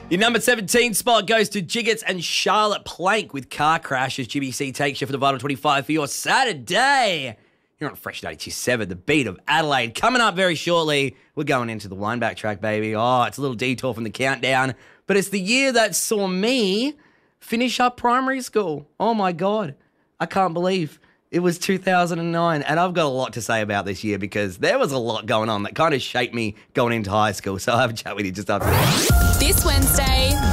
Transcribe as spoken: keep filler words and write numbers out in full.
Your number seventeen spot goes to Jiggets and Charlotte Plank with Car Crash as G B C takes you for the Vital twenty-five for your Saturday. You're on Fresh ninety-two point seven, the beat of Adelaide. Coming up very shortly, we're going into the wineback track, baby. Oh, it's a little detour from the countdown, but it's the year that saw me finish up primary school. Oh my God, I can't believe it was two thousand nine, and I've got a lot to say about this year because there was a lot going on that kind of shaped me going into high school, so I'll have a chat with you just after this. This Wednesday,